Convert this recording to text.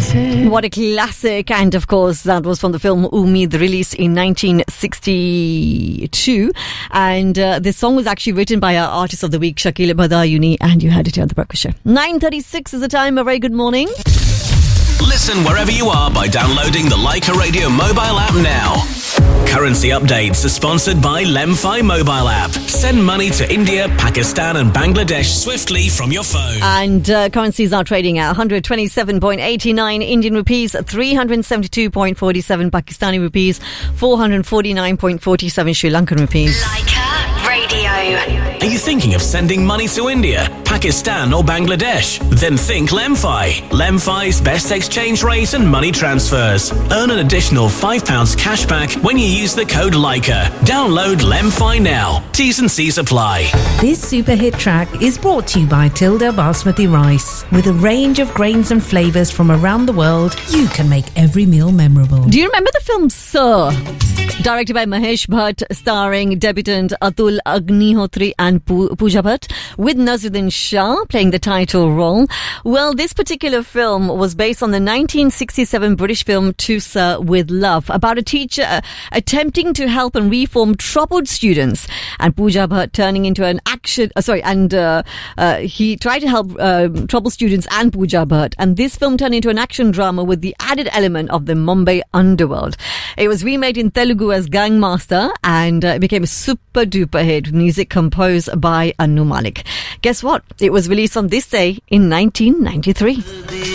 What a classic. And of course, that was from the film Umeed, released in 1962. And this song was actually written by our Artist of the Week, Shakil Badayuni. And you had it here on The Breakfast Show. 9:36 is the time. A very good morning. Listen wherever you are by downloading the Leica Radio mobile app now. Currency updates are sponsored by Lemfi mobile app. Send money to India, Pakistan and Bangladesh swiftly from your phone. And currencies are trading at 127.89 Indian rupees, 372.47 Pakistani rupees, 449.47 Sri Lankan rupees. Leica Radio. Are you thinking of sending money to India, Pakistan or Bangladesh? Then think Lemfi. Lemfi's best exchange rate and money transfers. Earn an additional £5 cash back when you use the code Leica. Download Lemfi now. T's and C's apply. This super hit track is brought to you by Tilda Basmati Rice. With a range of grains and flavours from around the world, you can make every meal memorable. Do you remember the film Sir? Directed by Mahesh Bhatt, starring debutant Atul Agnihotri and Pooja Bhatt, with Nazuddin Shah playing the title role. Well, this particular film was based on the 1967 British film To Sir with Love, about a teacher attempting to help and reform troubled students, and Pooja Bhatt turning into an action. He tried to help troubled students and Pooja Bhatt, and this film turned into an action drama with the added element of the Mumbai underworld. It was remade in Telugu as Gangmaster, and it became a super duper hit. Music composed by Anu Malik. Guess what? It was released on this day in 1993.